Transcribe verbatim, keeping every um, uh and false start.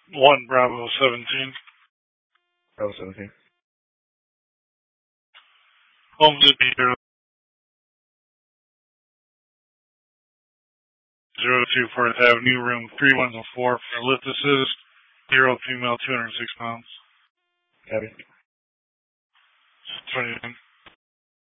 One Bravo seventeen. Bravo seventeen. Home zip zero zero two Fourth Avenue, room three one four for lift assist. Zero female, two hundred six pounds. Copy. twenty-nine.